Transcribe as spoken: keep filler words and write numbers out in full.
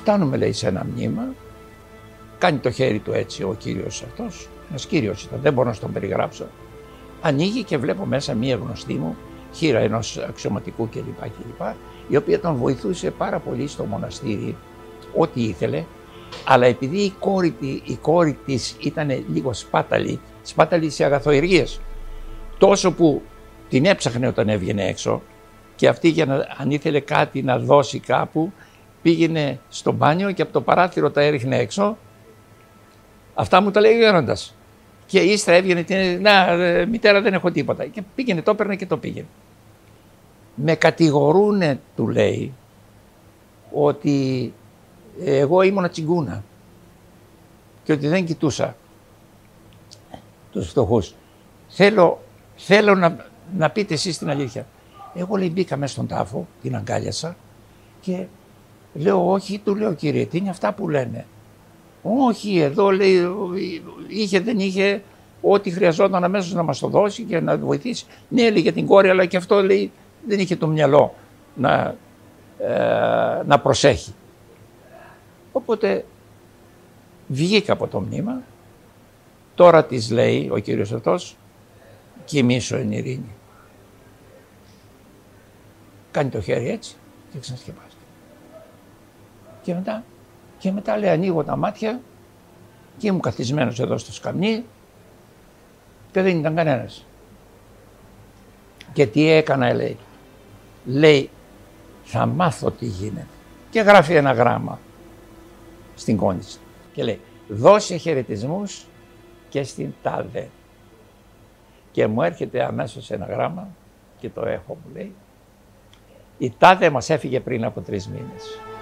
Φτάνουμε, λέει, σε ένα μνήμα, κάνει το χέρι του έτσι ο κύριος αυτός, ένας κύριος ήταν, δεν μπορώ να τον περιγράψω. Ανοίγει και βλέπω μέσα μία γνωστή μου, χείρα ενός αξιωματικού κλπ. κλπ, η οποία τον βοηθούσε πάρα πολύ στο μοναστήρι, ό,τι ήθελε, αλλά επειδή η κόρη, η κόρη της ήταν λίγο σπάταλη, σπάταλη σε αγαθοεργίες, τόσο που την έψαχνε όταν έβγαινε έξω και αυτή για να, αν ήθελε κάτι να δώσει κάπου, πήγαινε στο μπάνιο και από το παράθυρο τα έριχνε έξω. Αυτά μου τα λέει ο γέροντας. Και ύστερα έβγαινε, να μητέρα δεν έχω τίποτα. Και πήγαινε, το έπαιρνε και το πήγαινε. Με κατηγορούνε, του λέει, ότι εγώ ήμουνα τσιγκούνα και ότι δεν κοιτούσα τους φτωχούς. Θέλω, θέλω να, να πείτε εσείς την αλήθεια. Εγώ, λέει, μπήκα μέσα στον τάφο, την αγκάλιασα και λέω όχι, του λέω, κύριε, τι είναι αυτά που λένε. Όχι, εδώ, λέει, είχε, δεν είχε, ό,τι χρειαζόταν αμέσως να μας το δώσει και να βοηθήσει. Ναι, λέει, για την κόρη, αλλά και αυτό, λέει, δεν είχε το μυαλό να, ε, να προσέχει. Οπότε βγήκα από το μνήμα, τώρα της λέει ο κύριος αυτός, κοιμήσου εν ειρήνη. Κάνει το χέρι έτσι και ξανασκεπάζει. Και μετά, και μετά λέει, ανοίγω τα μάτια και ήμουν καθισμένος εδώ στο σκαμνί και δεν ήταν κανένας. Και τι έκανα, λέει. Λέει, θα μάθω τι γίνεται. Και γράφει ένα γράμμα στην κόνηση και λέει, δώσε χαιρετισμούς και στην τάδε. Και μου έρχεται αμέσως ένα γράμμα και το έχω, μου λέει, η τάδε μας έφυγε πριν από τρεις μήνες.